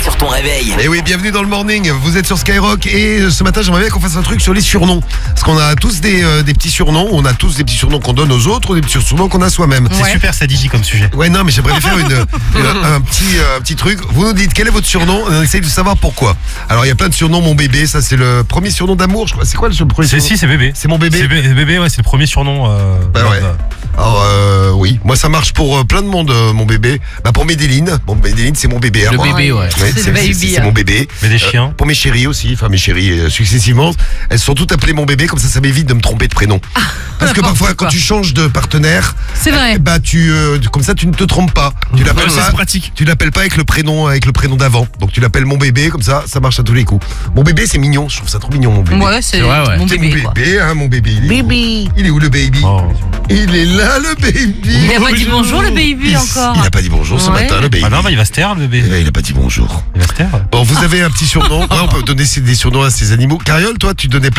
sur ton réveil. Et oui, bienvenue dans le morning. Vous êtes sur Skyrock et ce matin, j'aimerais bien qu'on fasse un truc sur les surnoms. Parce qu'on a tous des petits surnoms. On a tous des petits surnoms qu'on donne aux autres ou des petits surnoms qu'on a soi-même. C'est super ça Digi comme sujet. Ouais, non, mais j'aimerais faire un petit truc. Vous nous dites quel est votre surnom et on essaye de savoir pourquoi. Alors, il y a plein de surnoms. Mon bébé, ça c'est le premier surnom d'amour, je crois. C'est quoi le premier surnom? C'est bébé. C'est mon bébé. C'est bébé, ouais, c'est le premier surnom. Bah ouais. Alors oui, moi ça marche pour plein de monde, mon bébé. Bah pour Médéline, c'est mon bébé. Le bébé, ouais. C'est mon bébé. Mais des chiens. Pour mes chéris aussi, enfin mes chéris successivement, elles sont toutes appelées mon bébé, comme ça m'évite de me tromper de prénom. Parce que parfois quand tu changes de partenaire, c'est vrai. Bah comme ça tu ne te trompes pas. Tu l'appelles c'est pratique. Tu l'appelles pas avec le prénom d'avant. Donc tu l'appelles mon bébé, comme ça marche à tous les coups. Mon bébé c'est mignon, je trouve ça trop mignon mon bébé. Ouais, c'est vrai, ouais. Mon bébé, mon bébé, hein, mon bébé. Il est où le baby? Il est là le baby. Il n'a pas dit bonjour le baby encore. Il n'a pas dit bonjour ce matin le baby. Ah non, bah, il va se taire le bébé. Il n'a pas dit bonjour. Il va se taire. Bon, vous avez un petit surnom. Ouais, on peut donner des surnoms à ces animaux. Cariole, toi, tu donnais plein